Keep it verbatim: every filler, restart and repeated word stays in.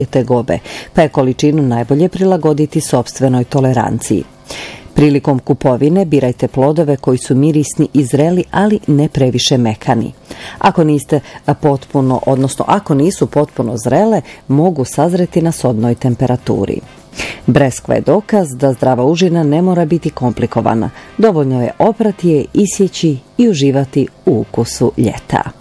tegobe, pa je količinu najbolje prilagoditi sopstvenoj toleranciji. Prilikom kupovine birajte plodove koji su mirisni i zreli, ali ne previše mekani. Ako niste potpuno, odnosno ako nisu potpuno zrele, mogu sazreti na sobnoj temperaturi. Breskva je dokaz da zdrava užina ne mora biti komplikovana. Dovoljno je oprati je, isjeći i uživati u ukusu ljeta.